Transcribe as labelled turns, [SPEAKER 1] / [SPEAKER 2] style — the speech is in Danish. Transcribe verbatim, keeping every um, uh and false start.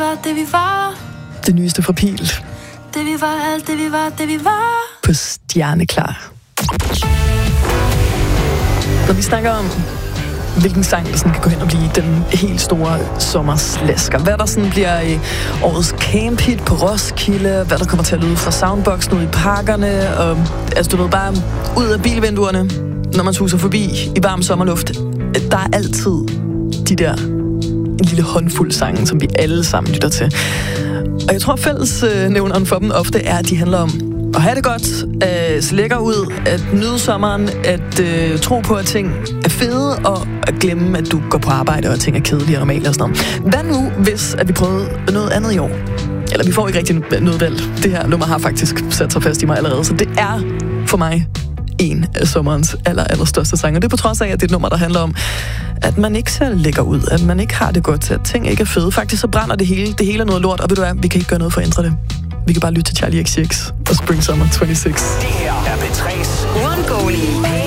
[SPEAKER 1] var, det vi var.
[SPEAKER 2] Det nyeste fra Pil.
[SPEAKER 1] Det vi var, alt det vi var, det vi var.
[SPEAKER 2] På Stjerneklar. Når vi snakker om, hvilken sang der sådan kan gå hen og blive den helt store sommerslasker. Hvad der sådan bliver i årets camphit på Roskilde, hvad der kommer til at lyde fra soundboxen ud i parkerne, og altså du ved bare ud af bilvinduerne, når man suser forbi i varm sommerluft. Der er altid de der en lille håndfuld sange, som vi alle sammen lytter til. Og jeg tror fællesnævneren for dem ofte er, at de handler om at have det godt, at se lækker ud, at nyde sommeren, at øh, tro på, at ting er fede, og at glemme, at du går på arbejde, og at ting er kedelige og normale og sådan noget. Hvad nu, hvis at vi prøvede noget andet i år? Eller vi får ikke rigtig noget valg. Det her nummer har faktisk sat sig fast i mig allerede, så det er for mig en af sommerens aller, aller største sange. Og det er på trods af, at det er et nummer, der handler om, at man ikke ser lækker ud, at man ikke har det godt, at ting ikke er fede. Faktisk så brænder det hele. Det hele er noget lort, og ved du hvad, vi kan ikke gøre noget for at ændre det. Vi kan bare lytte til Charlie X C X og Spring Summer toogtyve.